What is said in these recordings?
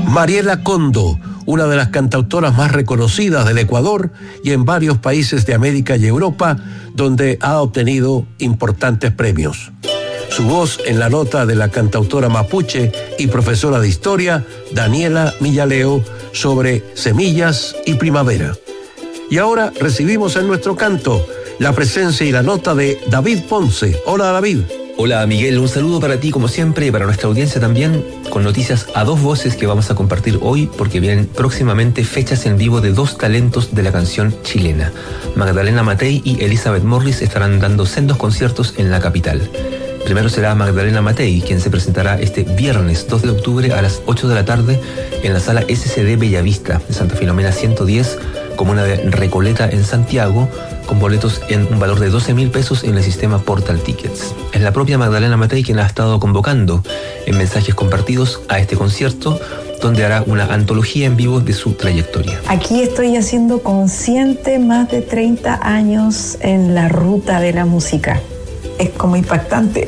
Mariela Condo, una de las cantautoras más reconocidas del Ecuador y en varios países de América y Europa, donde ha obtenido importantes premios. Su voz en la nota de la cantautora mapuche y profesora de historia, Daniela Millaleo, sobre semillas y primavera. Y ahora recibimos en nuestro canto la presencia y la nota de David Ponce. Hola, David. Hola, Miguel, un saludo para ti como siempre y para nuestra audiencia también, con noticias a dos voces que vamos a compartir hoy porque vienen próximamente fechas en vivo de dos talentos de la canción chilena. Magdalena Matei y Elizabeth Morris estarán dando sendos conciertos en la capital. Primero será Magdalena Matei, quien se presentará este viernes 2 de octubre a las 8 de la tarde en la sala SCD Bellavista de Santa Filomena 110, comuna de Recoleta en Santiago, con boletos en un valor de 12.000 pesos en el sistema Portal Tickets. Es la propia Magdalena Matei quien ha estado convocando en mensajes compartidos a este concierto, donde hará una antología en vivo de su trayectoria. Aquí estoy haciendo consciente más de 30 años en la ruta de la música. Es como impactante.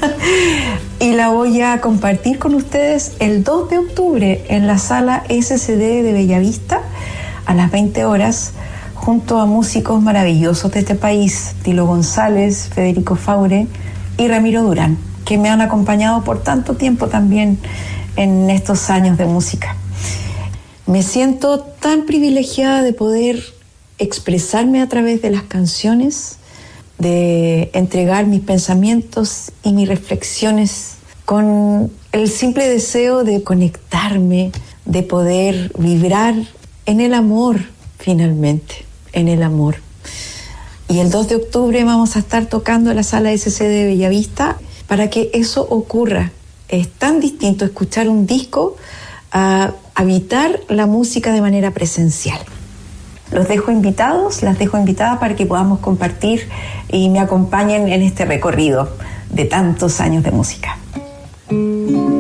Y la voy a compartir con ustedes el 2 de octubre en la sala SCD de Bellavista a las 20 horas, junto a músicos maravillosos de este país, Tilo González, Federico Faure y Ramiro Durán, que me han acompañado por tanto tiempo también en estos años de música. Me siento tan privilegiada de poder expresarme a través de las canciones, de entregar mis pensamientos y mis reflexiones con el simple deseo de conectarme, de poder vibrar en el amor, finalmente, en el amor. Y el 2 de octubre vamos a estar tocando en la sala SC de Bellavista para que eso ocurra. Es tan distinto escuchar un disco a habitar la música de manera presencial. Los dejo invitados, las dejo invitadas para que podamos compartir y me acompañen en este recorrido de tantos años de música.